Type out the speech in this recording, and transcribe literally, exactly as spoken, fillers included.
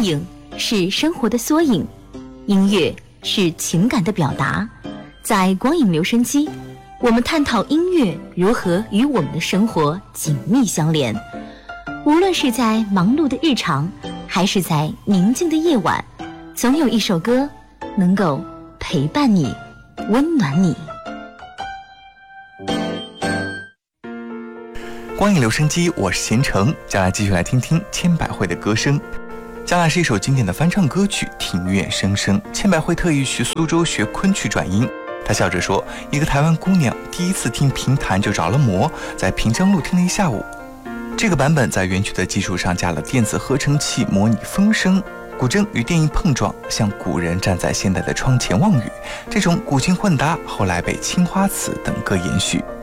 影是生活的缩影，音乐是情感的表达。在光影留声机，我们探讨音乐如何与我们的生活紧密相连。无论是在忙碌的日常，还是在宁静的夜晚，总有一首歌能够陪伴你，温暖你。 光影留声机，我是贤成，接下来继续来听听千百惠的歌声。将来是一首经典的翻唱歌曲《庭院声声》，千百惠特意去苏州学昆曲转音。她笑着说，一个台湾姑娘第一次听评弹就着了魔，在平江路听了一下午。这个版本在原曲的基础上加了电子合成器模拟风声，古筝与电音碰撞，像古人站在现代的窗前望雨。这种古今混搭后来被青花瓷等歌延续。